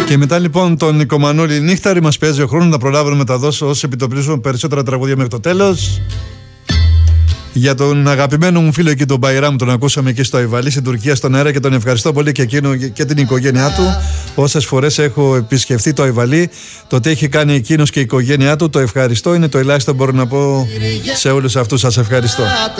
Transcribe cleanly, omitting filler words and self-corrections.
Και μετά λοιπόν τον Νίκο Μανώλη Νύχταρη μας παίζει ο χρόνος να προλάβουμε να μεταδώσω όσοι επιτοπλίζουν περισσότερα τραγούδια μέχρι το τέλος. Για τον αγαπημένο μου φίλο εκεί τον Μπαϊράμ, τον ακούσαμε εκεί στο Αϊβαλί στην Τουρκία στον αέρα και τον ευχαριστώ πολύ και εκείνο και την οικογένειά του. Όσες φορές έχω επισκεφτεί το Αϊβαλί, το τι έχει κάνει εκείνος και η οικογένειά του, το ευχαριστώ, είναι το ελάχιστο μπορώ να πω σε όλους αυτούς. Σας ευχαριστώ.